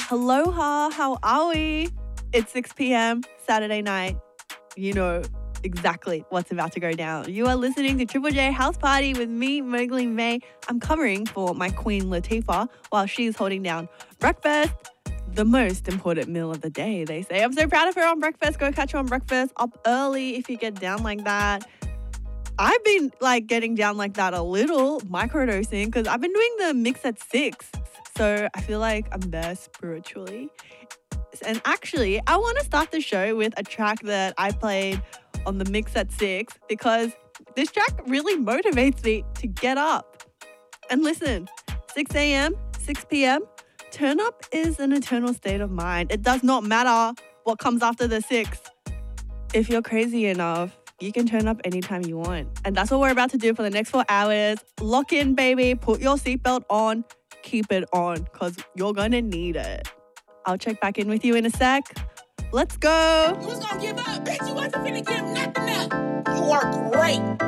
Aloha, how are we? It's 6 p.m. Saturday night. You know exactly what's about to go down. You are listening to Triple J House Party with me, Mowgli May. I'm covering for my queen Latifah while she's holding down breakfast, the most important meal of the day, they say. I'm so proud of her on breakfast. Go catch her on breakfast up early if you get down like that. I've been getting down like that a little, microdosing, because I've been doing the mix at 6. So I feel like I'm there spiritually. And actually, I want to start the show with a track that I played on the mix at 6 because this track really motivates me to get up. And listen, 6 a.m., 6 p.m., turn up is an eternal state of mind. It does not matter what comes after the 6. If you're crazy enough, you can turn up anytime you want. And that's what we're about to do for the next 4 hours. Lock in, baby. Put your seatbelt on. Keep it on, because you're going to need it. I'll check back in with you in a sec. Let's go. You was gonna give up, bitch. You wasn't finna give nothing up. You are great.